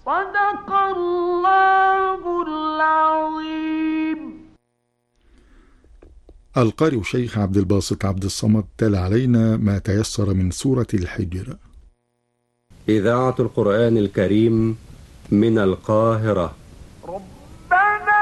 صدق الله العظيم. القارئ شيخ عبد الباسط عبد الصمد تلا علينا ما تيسر من سورة الحجر. إذاعة القرآن الكريم من القاهرة.